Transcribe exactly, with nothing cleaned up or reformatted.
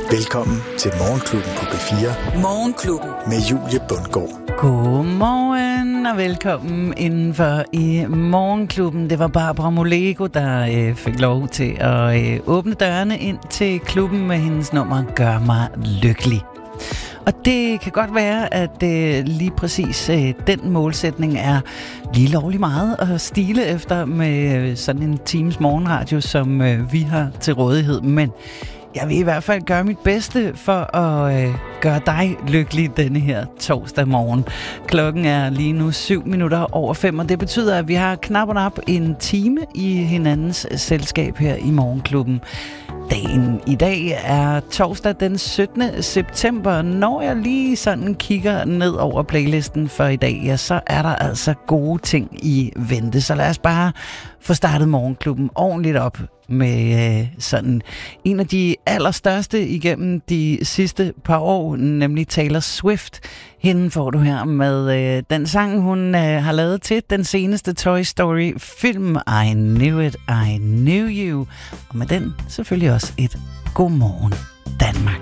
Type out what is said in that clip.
Velkommen til Morgenklubben på B fire. Morgenklubben. Med Julie Bundgaard. Godmorgen og velkommen indenfor i Morgenklubben. Det var Barbara Moleko, der øh, fik lov til at øh, åbne dørene ind til klubben med hendes nummer Gør mig lykkelig. Og det kan godt være, at øh, lige præcis øh, den målsætning er lige lovlig meget at stile efter med øh, sådan en times morgenradio, som øh, vi har til rådighed. Men jeg vil i hvert fald gøre mit bedste for at øh, gøre dig lykkelig denne her torsdag morgen. Klokken er lige nu syv minutter over fem, og det betyder, at vi har knap og nap en time i hinandens selskab her i Morgenklubben. Dagen i dag er torsdag den syttende september. Når jeg lige sådan kigger ned over playlisten for i dag, ja, så er der altså gode ting i vente. Så lad os bare få startet Morgenklubben ordentligt op med øh, sådan en af de allerstørste igennem de sidste par år, nemlig Taylor Swift. Hende får du her med øh, den sang, hun øh, har lavet til den seneste Toy Story film, I Knew It, I Knew You. Og med den selvfølgelig også et godmorgen Danmark.